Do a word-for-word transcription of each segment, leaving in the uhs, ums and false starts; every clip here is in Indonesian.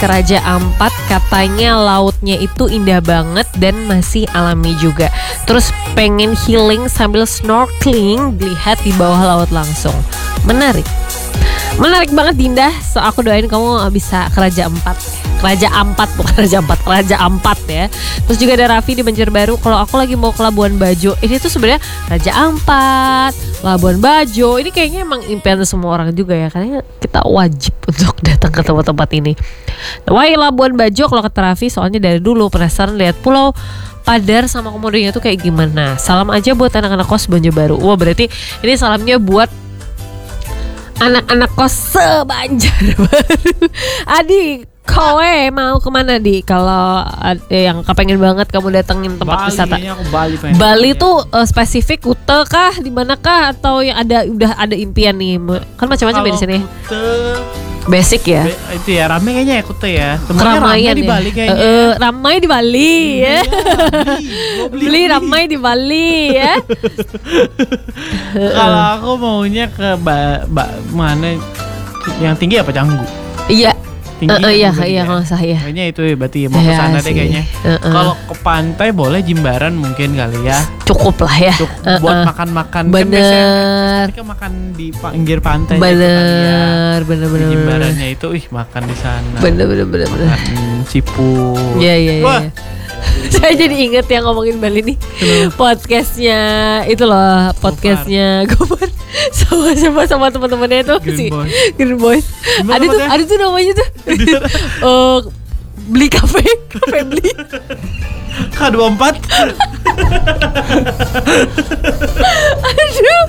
ke Raja Ampat. Katanya lautnya itu indah banget dan masih alami juga. Terus pengen healing sambil snorkeling, lihat di bawah laut langsung. Menarik. Menarik banget Dinda. So aku doain kamu bisa ke Raja Ampat. Raja Ampat bukan Raja Ampat, Raja Ampat ya. Terus juga ada Raffi di Banjarbaru. Kalau aku lagi mau ke Labuan Bajo, ini tuh sebenarnya Raja Ampat, Labuan Bajo. Ini kayaknya emang impian semua orang juga ya. Karena kita wajib untuk datang ke tempat-tempat ini. Wah, Labuan Bajo kalau kata Raffi, soalnya dari dulu penasaran lihat Pulau Padar sama komodonya tuh kayak gimana. Salam aja buat anak-anak kos Banjarbaru. Wah, berarti ini salamnya buat anak-anak kos se-Banjarbaru. Adi, kowe mau kemana di? Kalau eh, yang kepengen banget kamu datengin tempat Bali, wisata. Aku Bali, pengen Bali ya. tuh uh, spesifik Kute kah, di mana kah, atau yang ada udah ada impian nih? Kan macam-macam ya di sini. Kute, Basic ya. be, itu ya rame kayaknya ya Kute ya. Temennya ramai Keramaian di ya. Bali kayaknya. Uh, uh, ramai di Bali ya. Iya, beli, gua beli, Beli ramai di Bali ya. Kalau aku maunya ke ba, ba, mana yang tinggi apa Canggu? Iya. Tinggi Uh, uh, iya, Canggu iya ya. kalau saya. Kayaknya itu ya berarti mau ke Iya sana deh sih. kayaknya. Uh, uh. Kalau ke pantai boleh Jimbaran mungkin kali ya. Cukup lah ya. Cukup Uh, buat uh. makan-makan. Bener. Kan biasanya kita makan di pinggir pantai gitu kali ya. Bener, bener, Di bener. Jimbarannya itu ih makan di sana. Bener, bener, bener, bener. Makan siput. Iya, iya, Wah. iya. Saya jadi inget yang ngomongin Bali nih. Podcastnya itu loh, podcastnya Gopar sama sama sama teman-temannya itu Green si Boys. Green Boys. Gimana Ada tuh, tempatnya? ada tuh namanya tuh. Eh, beli kafe, kafe beli. K dua puluh empat. Aduh.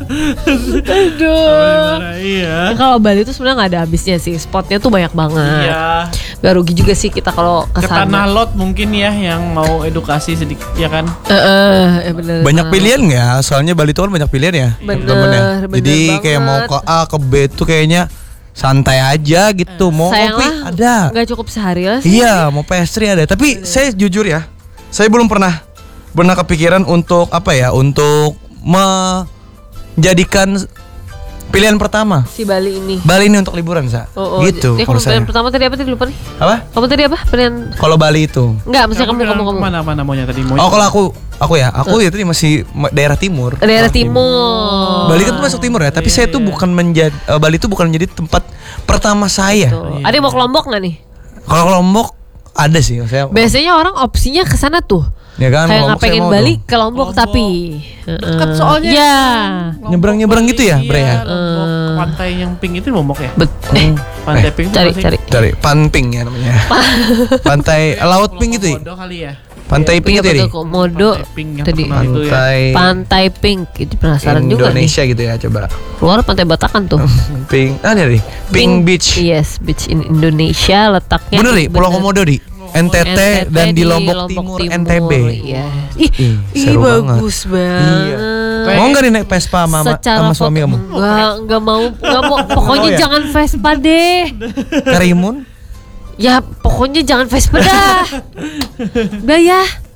Aduh. Iya. Kalau Bali tuh sebenarnya nggak ada habisnya sih. Spotnya tuh banyak banget. Iya. Gak rugi juga sih kita kalau Ke kesana. Tanah Lot mungkin ya yang mau edukasi sedikit ya kan. Eh, eh, eh, bener. Banyak Tanah pilihan nggak? Soalnya Bali itu kan banyak pilihan ya. Bener, temen-temennya. bener Jadi kayak banget. mau ke A ke B tuh kayaknya santai aja gitu. Mau Sayang kopi lah, ada. nggak cukup sehari lah sih. Iya, mau pastry ada. Tapi saya jujur ya, saya belum pernah pernah kepikiran untuk apa ya? Untuk menjadikan pilihan pertama Si Bali ini. Bali ini untuk liburan, Sa. Oh, oh. Gitu Jadi kalau kamu pilihan saya. pertama tadi apa tadi lupa nih? Apa? Kamu tadi apa? Pilihan Kalau Bali itu. enggak, maksudnya kamu kamu kamu. Mana mana maunya tadi mau. Oh, kalau aku aku ya, aku ya tadi masih ma- daerah timur. Daerah timur. Bali kan tuh masuk timur ya, tapi Iya, saya tuh iya. bukan menjadi eh, Bali itu bukan menjadi tempat pertama saya. Tuh. Ada yang mau ke Lombok nggak nih? Kalau ke Lombok ada sih, saya. Biasanya orang opsinya ke sana tuh. Ya kan, Kayak Lombok nggak pengen saya mau Bali tuh. ke Lombok, Lombok. tapi Dekat Heeh. soalnya. Ya. Lombok, Nyebrang-nyebrang Bali, gitu ya, Bre, ya? iya, Lombok. Eh. Pantai yang pink itu Lombok ya? Bet- eh, Pantai Eh, pink itu cari pasti- cari. Dari Panping ya namanya. Pantai Kayak Laut Pulau Pink gitu ya. Komodo kali ya. Pantai Pink Iya, itu ya. betul, Di? Komodo Pantai pink yang tadi. terkenal itu ya. Pantai Pantai Pink, itu penasaran juga nih. Indonesia gitu ya, coba. Keluar Pantai Batakan tuh. Pink, ah nih, Pink Beach. Yes, beach in Indonesia letaknya. Bener nih, Pulau bener. Komodo di N T T dan di Lombok Timur, N T B. Iya. Ih, Ih, ih seru banget. bagus banget. Kayak- Mau nggak nih naik Vespa sama, Secara sama suami foto- kamu? Enggak, enggak mau, enggak mau. Pokoknya Oh, ya? jangan Vespa deh. Karimun? Ya, pokoknya jangan Vespa dah. Udah ya.